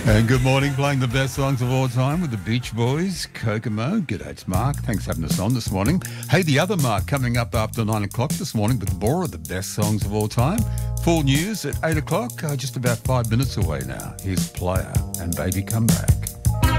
And good morning, playing the best songs of all time with the Beach Boys, Kokomo. G'day, it's Mark. Thanks for having us on this morning. Hey, the other Mark coming up after 9 o'clock this morning with more of the best songs of all time. Full news at 8 o'clock, just about 5 minutes away now. Here's Player and Baby Come Back.